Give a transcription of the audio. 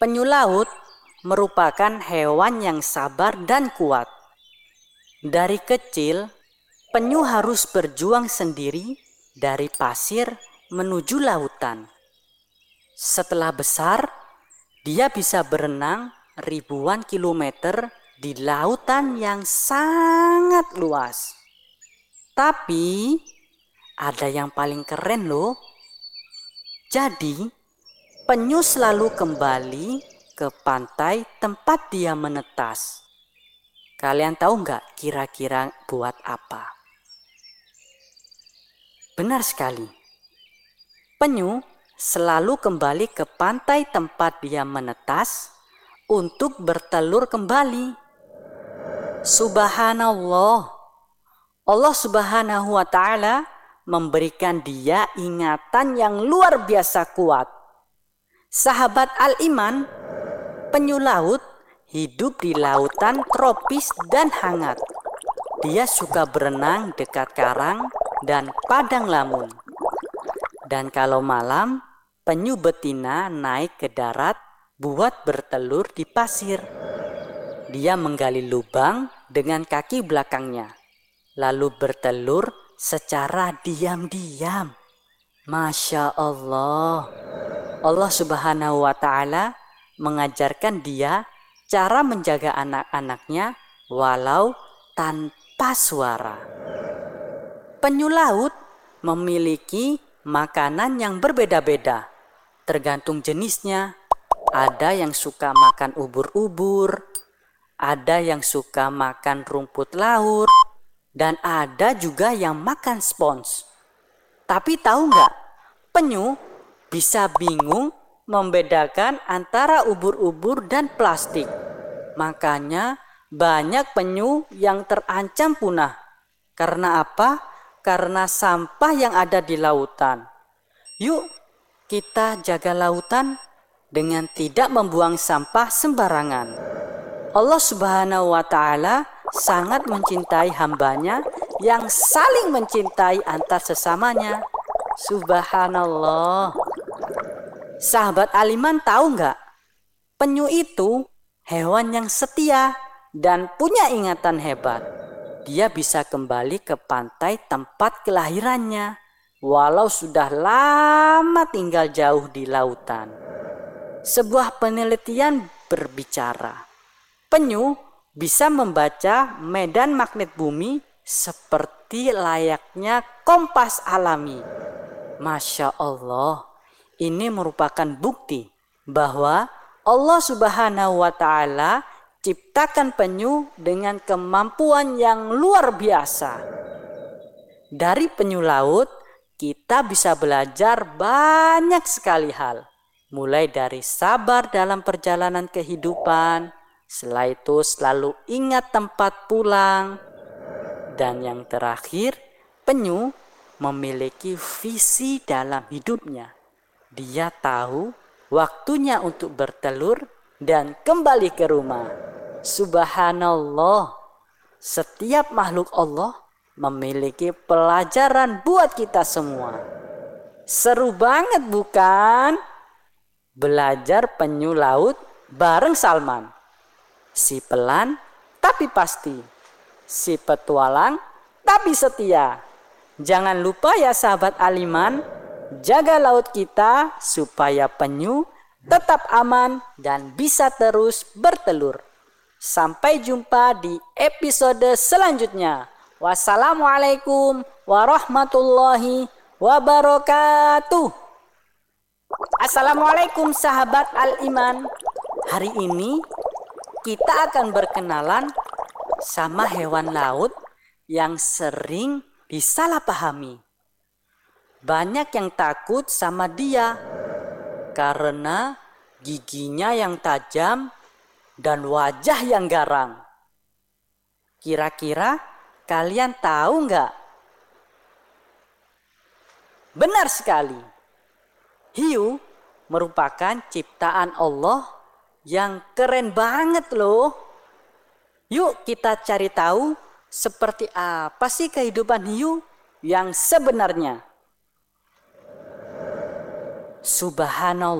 Penyu laut merupakan hewan yang sabar dan kuat. Dari kecil, penyu harus berjuang sendiri dari pasir menuju lautan. Setelah besar, dia bisa berenang ribuan kilometer di lautan yang sangat luas. Tapi ada yang paling keren loh. Jadi, penyu selalu kembali ke pantai tempat dia menetas. Kalian tahu nggak kira-kira buat apa? Benar sekali. Penyu selalu kembali ke pantai tempat dia menetas untuk bertelur kembali. Subhanallah. Allah Subhanahu wa Ta'ala memberikan dia ingatan yang luar biasa kuat. Sahabat Al-Iman, penyu laut hidup di lautan tropis dan hangat. Dia suka berenang dekat karang dan padang lamun. Dan kalau malam, penyu betina naik ke darat buat bertelur di pasir. Dia menggali lubang dengan kaki belakangnya, lalu bertelur secara diam-diam. Masya Allah. Allah Subhanahu wa Ta'ala mengajarkan dia cara menjaga anak-anaknya walau tanpa suara. Penyu laut memiliki makanan yang berbeda-beda, tergantung jenisnya. Ada yang suka makan ubur-ubur, ada yang suka makan rumput laut, dan ada juga yang makan spons. Tapi tahu nggak, penyu bisa bingung membedakan antara ubur-ubur dan plastik. Makanya banyak penyu yang terancam punah. Karena apa? Karena sampah yang ada di lautan. Yuk kita jaga lautan dengan tidak membuang sampah sembarangan. Allah Subhanahu wa Ta'ala sangat mencintai hambanya yang saling mencintai antar sesamanya. Subhanallah. Sahabat Al-Iman tahu nggak? Penyu itu hewan yang setia dan punya ingatan hebat. Dia bisa kembali ke pantai tempat kelahirannya, walau sudah lama tinggal jauh di lautan. Sebuah penelitian berbicara, penyu bisa membaca medan magnet bumi seperti layaknya kompas alami. Masya Allah, ini merupakan bukti bahwa Allah Subhanahu wa Ta'ala ciptakan penyu dengan kemampuan yang luar biasa. Dari penyu laut, kita bisa belajar banyak sekali hal. Mulai dari sabar dalam perjalanan kehidupan, setelah itu selalu ingat tempat pulang. Dan yang terakhir, penyu memiliki visi dalam hidupnya. Dia tahu waktunya untuk bertelur dan kembali ke rumah. Subhanallah. Setiap makhluk Allah memiliki pelajaran buat kita semua. Seru banget bukan? Belajar penyu laut bareng Salman. Si pelan tapi pasti, si petualang tapi setia. Jangan lupa ya sahabat Al-Iman, jaga laut kita supaya penyu tetap aman dan bisa terus bertelur. Sampai jumpa di episode selanjutnya. Wassalamualaikum warahmatullahi wabarakatuh. Assalamualaikum sahabat Al-Iman. Hari ini kita akan berkenalan sama hewan laut yang sering disalahpahami. Banyak yang takut sama dia karena giginya yang tajam dan wajah yang garang. Kira-kira kalian tahu nggak? Benar sekali. Hiu merupakan ciptaan Allah yang keren banget loh. Yuk kita cari tahu seperti apa sih kehidupan hiu yang sebenarnya. Subhanallah.